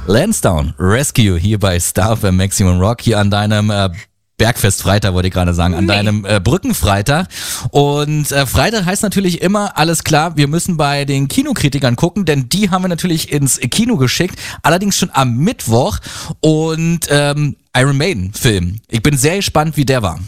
Lansdowne Rescue hier bei Star FM Maximum Rock, hier an deinem Bergfest-Freitag, wollte ich gerade sagen, an deinem Brückenfreitag. Und Freitag heißt natürlich immer, alles klar, wir müssen bei den Kinokritikern gucken, denn die haben wir natürlich ins Kino geschickt, allerdings schon am Mittwoch. Und Iron Maiden Film, ich bin sehr gespannt, wie der war.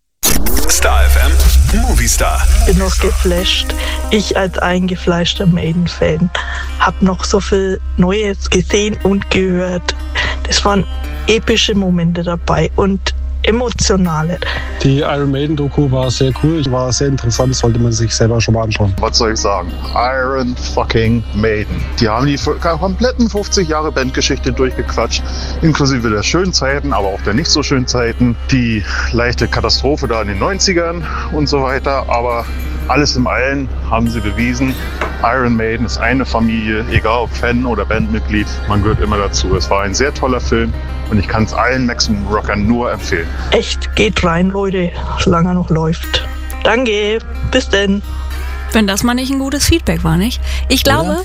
Star FM Movie Star. Bin noch geflasht. Ich als eingefleischter Maiden-Fan habe noch so viel Neues gesehen und gehört. Das waren epische Momente dabei und emotionale. Die Iron Maiden Doku war sehr cool, war sehr interessant, sollte man sich selber schon mal anschauen. Was soll ich sagen? Iron fucking Maiden. Die haben die kompletten 50 Jahre Bandgeschichte durchgequatscht, inklusive der schönen Zeiten, aber auch der nicht so schönen Zeiten. Die leichte Katastrophe da in den 90ern und so weiter, aber alles im Allen haben sie bewiesen, Iron Maiden ist eine Familie, egal ob Fan oder Bandmitglied, man gehört immer dazu. Es war ein sehr toller Film und ich kann es allen Maximum Rockern nur empfehlen. Echt, geht rein, Leute, solange er noch läuft. Danke, bis denn. Wenn das mal nicht ein gutes Feedback war, nicht? Ich glaube...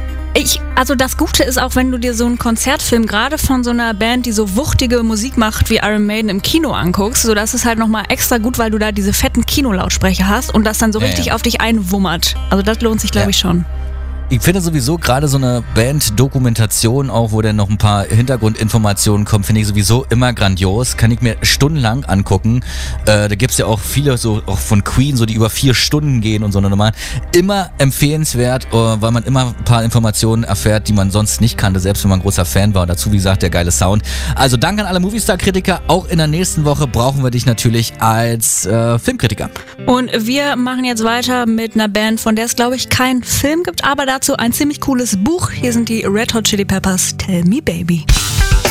Also das Gute ist auch, wenn du dir so einen Konzertfilm gerade von so einer Band, die so wuchtige Musik macht wie Iron Maiden im Kino anguckst, so das ist halt nochmal extra gut, weil du da diese fetten Kinolautsprecher hast und das dann so richtig auf dich einwummert. Also das lohnt sich, glaube ich, schon. Ich finde sowieso gerade so eine Band-Dokumentation auch, wo dann noch ein paar Hintergrundinformationen kommen, finde ich sowieso immer grandios. Kann ich mir stundenlang angucken. Da gibt's ja auch viele, so auch von Queen, so die über 4 Stunden gehen und so eine Nummer. Immer empfehlenswert, weil man immer ein paar Informationen erfährt, die man sonst nicht kannte, selbst wenn man ein großer Fan war. Dazu, wie gesagt, der geile Sound. Also danke an alle Movistar-Kritiker. Auch in der nächsten Woche brauchen wir dich natürlich als Filmkritiker. Und wir machen jetzt weiter mit einer Band, von der es, glaube ich, keinen Film gibt, aber dazu ein ziemlich cooles Buch. Hier sind die Red Hot Chili Peppers, Tell Me Baby.